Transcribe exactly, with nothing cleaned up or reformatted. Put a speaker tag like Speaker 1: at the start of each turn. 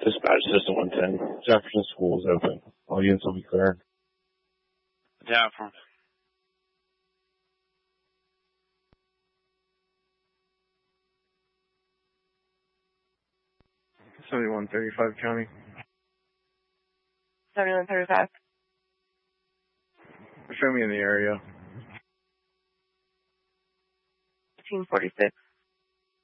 Speaker 1: Dispatch System one ten. Jefferson School is open. All units will be cleared.
Speaker 2: Down from.
Speaker 3: seventy-one thirty-five County.
Speaker 4: seventy-one thirty-five.
Speaker 3: Show me in the area.
Speaker 4: fifteen forty-six.